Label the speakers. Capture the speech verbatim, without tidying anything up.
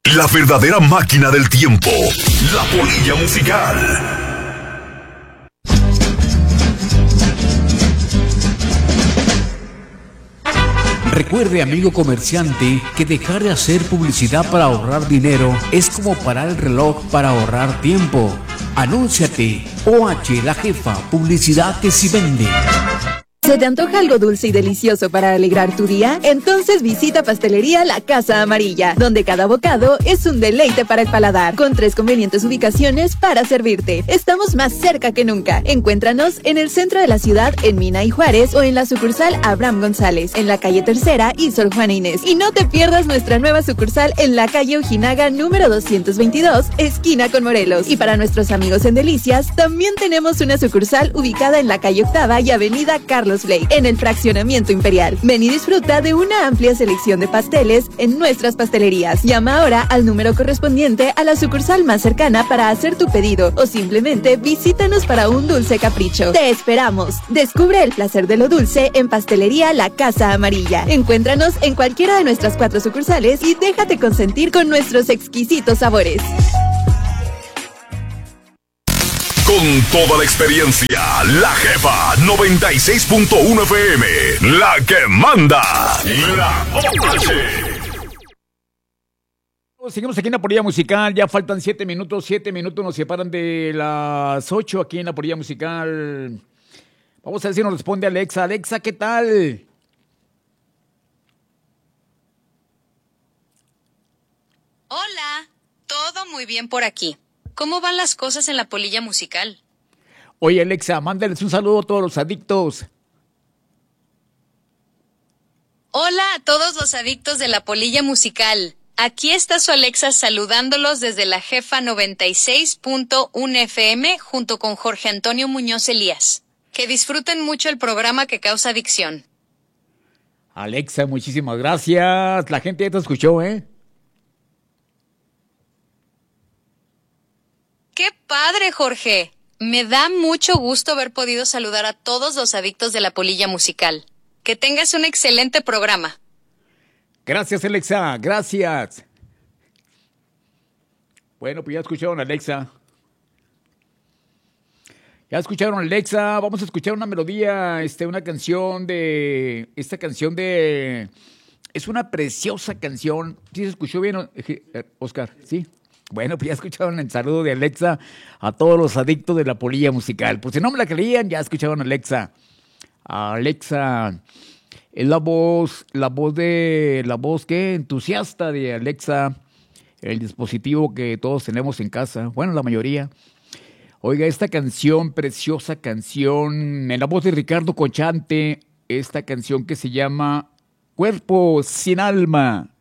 Speaker 1: La verdadera máquina del tiempo. La Polilla Musical.
Speaker 2: Recuerde, amigo comerciante, que dejar de hacer publicidad para ahorrar dinero es como parar el reloj para ahorrar tiempo. Anúnciate. O H, la jefa, publicidad que sí vende.
Speaker 3: ¿Se te antoja algo dulce y delicioso para alegrar tu día? Entonces visita Pastelería La Casa Amarilla, donde cada bocado es un deleite para el paladar, con tres convenientes ubicaciones para servirte. Estamos más cerca que nunca. Encuéntranos en el centro de la ciudad, en Mina y Juárez, o en la sucursal Abraham González, en la calle Tercera y Sor Juana Inés. Y no te pierdas nuestra nueva sucursal en la calle Ojinaga número doscientos veintidós, esquina con Morelos. Y para nuestros amigos en Delicias, también tenemos una sucursal ubicada en la calle Octava y avenida Carlos Blake, en el fraccionamiento Imperial. Ven y disfruta de una amplia selección de pasteles en nuestras pastelerías. Llama ahora al número correspondiente a la sucursal más cercana para hacer tu pedido, o simplemente visítanos para un dulce capricho. ¡Te esperamos! Descubre el placer de lo dulce en Pastelería La Casa Amarilla. Encuéntranos en cualquiera de nuestras cuatro sucursales y déjate consentir con nuestros exquisitos sabores.
Speaker 1: Con toda la experiencia, la jefa noventa y seis punto uno F M, la que manda, la O H.
Speaker 4: Seguimos aquí en la Polilla Musical, ya faltan siete minutos, siete minutos nos separan de las ocho aquí en la Polilla Musical. Vamos a ver si nos responde Alexa. Alexa, ¿qué tal?
Speaker 5: Hola, todo muy bien por aquí. ¿Cómo van las cosas en la Polilla Musical?
Speaker 4: Oye, Alexa, mándales un saludo a todos los adictos.
Speaker 5: Hola a todos los adictos de la Polilla Musical. Aquí está su Alexa saludándolos desde la jefa noventa y seis punto uno F M junto con Jorge Antonio Muñoz Elías. Que disfruten mucho el programa que causa adicción.
Speaker 4: Alexa, muchísimas gracias. La gente ya te escuchó, ¿eh?
Speaker 5: ¡Qué padre, Jorge! Me da mucho gusto haber podido saludar a todos los adictos de la Polilla Musical. Que tengas un excelente programa.
Speaker 4: Gracias, Alexa, gracias. Bueno, pues ya escucharon a Alexa. Ya escucharon a Alexa. Vamos a escuchar una melodía, este, una canción de... Esta canción de... Es una preciosa canción. ¿Sí se escuchó bien, Oscar? ¿Sí? Bueno, pues ya escucharon el saludo de Alexa a todos los adictos de la Polilla Musical. Pues si no me la creían, ya escucharon a Alexa. Alexa es la voz, la voz de, la voz que entusiasta de Alexa, el dispositivo que todos tenemos en casa, bueno, la mayoría. Oiga, esta canción, preciosa canción, en la voz de Ricardo Conchante, esta canción que se llama Cuerpo sin Alma.